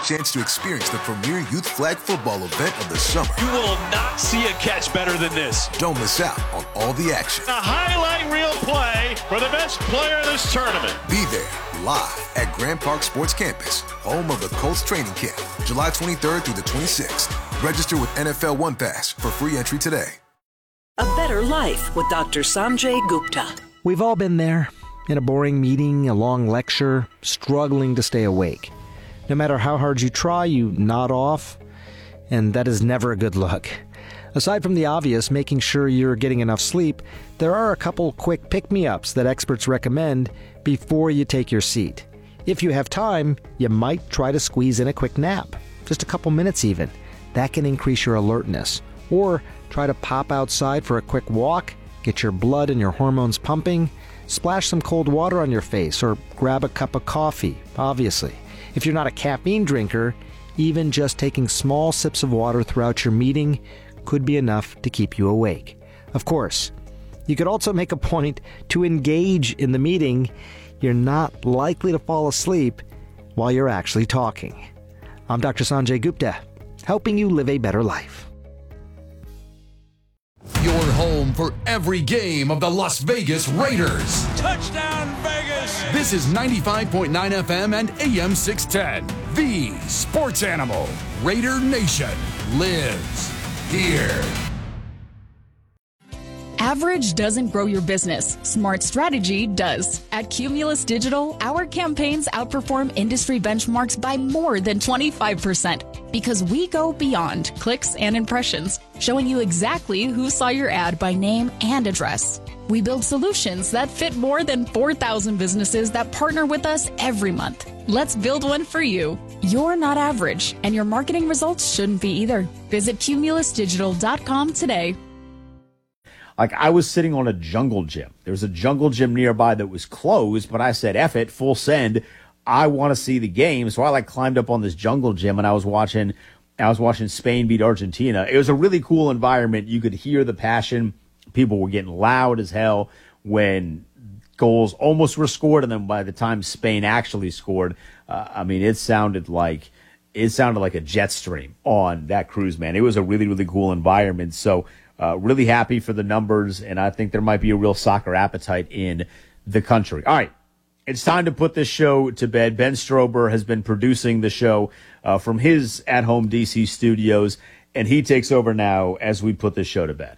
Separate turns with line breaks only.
chance to experience the premier youth flag football event of the summer.
You will not see a catch better than this.
Don't miss out on all the action.
A highlight reel play for the best player in this tournament.
Be there live at Grand Park Sports Campus, home of the Colts training camp, July 23rd through the 26th. Register with NFL One Pass for free entry today.
A better life with Dr. Sanjay Gupta.
We've all been there, in a boring meeting, a long lecture, struggling to stay awake. No matter how hard you try, you nod off, and that is never a good look. Aside from the obvious, making sure you're getting enough sleep, there are a couple quick pick-me-ups that experts recommend before you take your seat. If you have time, you might try to squeeze in a quick nap, just a couple minutes even. That can increase your alertness. Or try to pop outside for a quick walk, get your blood and your hormones pumping, splash some cold water on your face, or grab a cup of coffee, obviously. If you're not a caffeine drinker, even just taking small sips of water throughout your meeting could be enough to keep you awake. Of course, you could also make a point to engage in the meeting. You're not likely to fall asleep while you're actually talking. I'm Dr. Sanjay Gupta, helping you live a better life.
Your home for every game of the Las Vegas Raiders.
Touchdown, Vegas!
This is 95.9 FM and AM 610. The Sports Animal. Raider Nation lives here.
Average doesn't grow your business. Smart strategy does. At Cumulus Digital, our campaigns outperform industry benchmarks by more than 25% because we go beyond clicks and impressions, showing you exactly who saw your ad by name and address. We build solutions that fit more than 4,000 businesses that partner with us every month. Let's build one for you. You're not average, and your marketing results shouldn't be either. Visit cumulusdigital.com today.
Like, I was sitting on a jungle gym. There was a jungle gym nearby that was closed, but I said, F it, full send. I want to see the game. So I climbed up on this jungle gym and I was watching Spain beat Argentina. It was a really cool environment. You could hear the passion. People were getting loud as hell when goals almost were scored. And then by the time Spain actually scored, it sounded like a jet stream on that cruise, man. It was a really, really cool environment. So, really happy for the numbers, and I think there might be a real soccer appetite in the country. All right, it's time to put this show to bed. Ben Strober has been producing the show from his at-home DC studios, and he takes over now as we put this show to bed.